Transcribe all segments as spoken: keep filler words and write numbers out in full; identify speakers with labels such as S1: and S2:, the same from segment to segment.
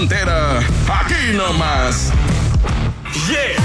S1: Entera, aquí nomás. Yeah.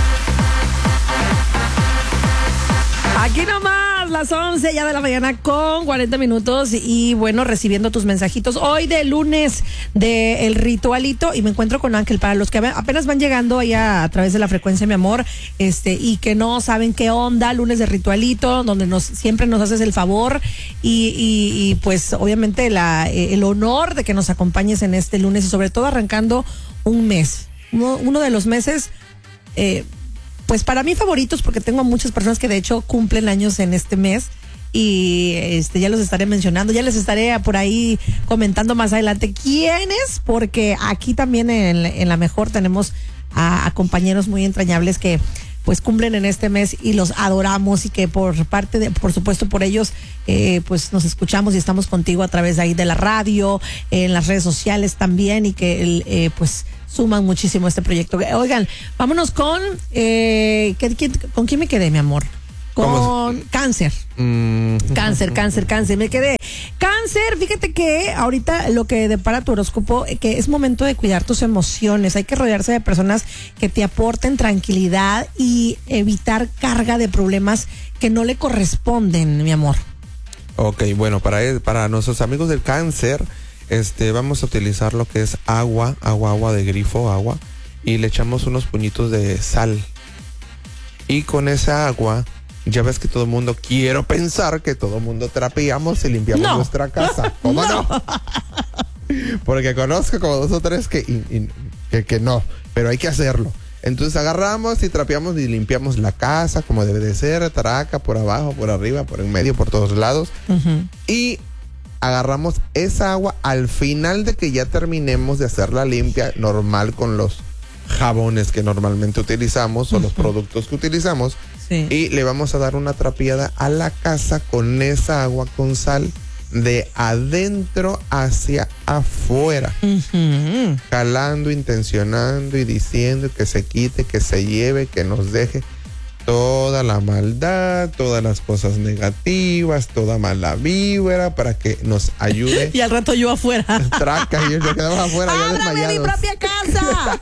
S2: Aquí nomás, las once ya de la mañana con cuarenta minutos y bueno, recibiendo tus mensajitos hoy de lunes de El Ritualito y me encuentro con Ángel. Para los que apenas van llegando allá a través de la frecuencia, mi amor, este y que no saben qué onda, lunes de Ritualito, donde nos siempre nos haces el favor y, y, y pues obviamente la, el honor de que nos acompañes en este lunes y sobre todo arrancando un mes, uno, uno de los meses eh, pues para mí favoritos, porque tengo a muchas personas que de hecho cumplen años en este mes y este ya los estaré mencionando, ya les estaré por ahí comentando más adelante quiénes, porque aquí también en, en La Mejor tenemos a, a compañeros muy entrañables que pues cumplen en este mes y los adoramos y que por parte de, por supuesto por ellos, eh, pues nos escuchamos y estamos contigo a través de ahí de la radio, en las redes sociales también y que el, eh, pues suman muchísimo a este proyecto. Oigan, vámonos con, eh, ¿qué, qué, ¿con quién me quedé, mi amor? Con cáncer. Mm. Cáncer, cáncer, cáncer. Me quedé. Cáncer, fíjate que ahorita lo que depara tu horóscopo, que es momento de cuidar tus emociones. Hay que rodearse de personas que te aporten tranquilidad y evitar carga de problemas que no le corresponden, mi amor.
S3: Ok, bueno, para, para nuestros amigos del cáncer, este, vamos a utilizar lo que es agua, agua, agua de grifo, agua, y le echamos unos puñitos de sal. Y con esa agua, ya ves que todo el mundo, quiero pensar que todo el mundo trapeamos y limpiamos no. nuestra casa. ¿Cómo no? no? Porque conozco como dos o tres que, y, y, que, que no, pero hay que hacerlo. Entonces agarramos y trapeamos y limpiamos la casa como debe de ser, taraca, por abajo, por arriba, por en medio, por todos lados. Uh-huh. Y agarramos esa agua al final de que ya terminemos de hacerla limpia, normal con los jabones que normalmente utilizamos o uh-huh. los productos que utilizamos. Sí. Y le vamos a dar una trapeada a la casa con esa agua con sal de adentro hacia afuera. Uh-huh. Jalando, intencionando y diciendo que se quite, que se lleve, que nos deje toda la maldad, todas las cosas negativas, toda mala vibra para que nos ayude.
S2: Y al rato yo afuera.
S3: Traca, y yo quedaba afuera ya desmayados.
S2: ¡Ábrame mi propia casa!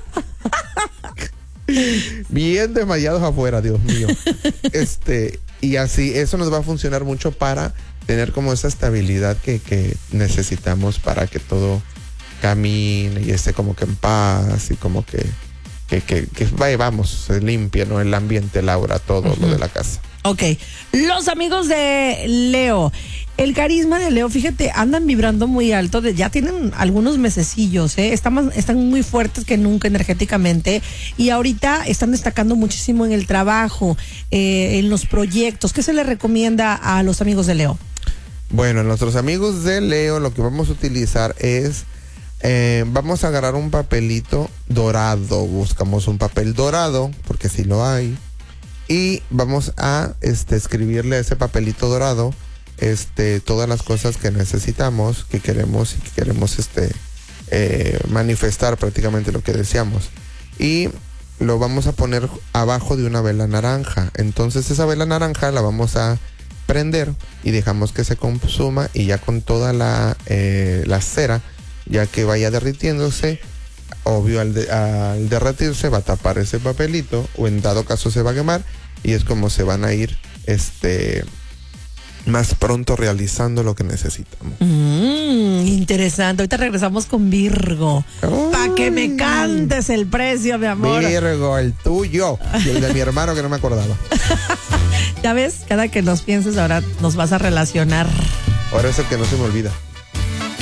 S3: Bien desmayados afuera, Dios mío. Este, y así, eso nos va a funcionar mucho para tener como esa estabilidad que, que necesitamos para que todo camine y esté como que en paz y como que que, que, que vaya, vamos, se limpie, ¿no? El ambiente, el aura, todo uh-huh. lo de la casa.
S2: Ok, los amigos de Leo, el carisma de Leo, fíjate, andan vibrando muy alto, de, ya tienen algunos mesecillos, ¿eh? están, están muy fuertes que nunca energéticamente y ahorita están destacando muchísimo en el trabajo, eh, en los proyectos. ¿Qué se les recomienda a los amigos de Leo?
S3: Bueno, a nuestros amigos de Leo lo que vamos a utilizar es, eh, vamos a agarrar un papelito dorado, buscamos un papel dorado, porque sí lo hay. Y vamos a este, escribirle a ese papelito dorado este, todas las cosas que necesitamos, que queremos y que queremos este, eh, manifestar prácticamente lo que deseamos. Y lo vamos a poner abajo de una vela naranja. Entonces esa vela naranja la vamos a prender y dejamos que se consuma y ya con toda la, eh, la cera, ya que vaya derritiéndose, obvio al, de, al derretirse va a tapar ese papelito o en dado caso se va a quemar y es como se van a ir este más pronto realizando lo que necesitamos.
S2: Mm, interesante. Ahorita regresamos con Virgo. Para que me cantes el precio, mi amor.
S3: Virgo, el tuyo y el de mi hermano que no me acordaba.
S2: Ya ves, cada que nos pienses ahora nos vas a relacionar.
S3: Ahora es el que no se me olvida.